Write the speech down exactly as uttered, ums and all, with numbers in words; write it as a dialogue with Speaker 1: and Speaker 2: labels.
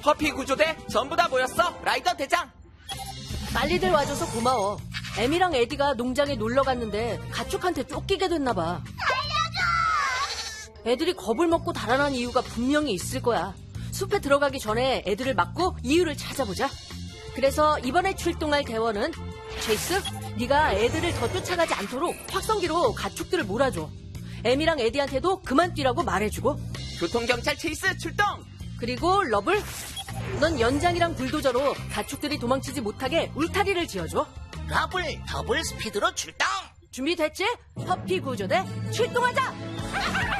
Speaker 1: 퍼피 구조대 전부 다 모였어. 라이더 대장.
Speaker 2: 빨리들 와줘서 고마워. 에미랑 에디가 농장에 놀러 갔는데 가축한테 쫓기게 됐나봐. 애들이 겁을 먹고 달아난 이유가 분명히 있을 거야. 숲에 들어가기 전에 애들을 막고 이유를 찾아보자. 그래서 이번에 출동할 대원은 체이스, 네가 애들을 더 쫓아가지 않도록 확성기로 가축들을 몰아줘. 에미랑 에디한테도 그만 뛰라고 말해주고.
Speaker 1: 교통경찰 체이스 출동.
Speaker 2: 그리고 러블, 넌 연장이랑 불도저로 가축들이 도망치지 못하게 울타리를 지어줘.
Speaker 3: 러블 더블 스피드로 출동.
Speaker 2: 준비됐지? 퍼피 구조대 출동하자!